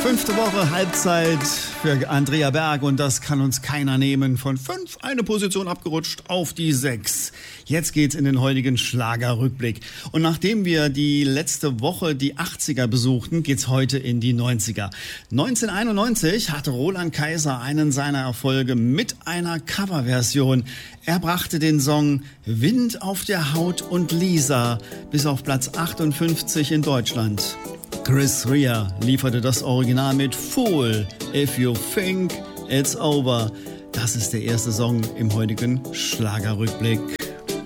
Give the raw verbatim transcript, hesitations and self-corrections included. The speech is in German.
Fünfte Woche Halbzeit für Andrea Berg und das kann uns keiner nehmen. Von fünf eine Position abgerutscht auf die sechs. Jetzt geht's in den heutigen Schlagerrückblick. Und nachdem wir die letzte Woche die achtziger besuchten, geht's heute in die neunziger. neunzehnhunderteinundneunzig hatte Roland Kaiser einen seiner Erfolge mit einer Coverversion. Er brachte den Song Wind auf der Haut und Lisa bis auf Platz achtundfünfzig in Deutschland. Chris Rea lieferte das Original mit Fool, If You Think It's Over. Das ist der erste Song im heutigen Schlagerrückblick.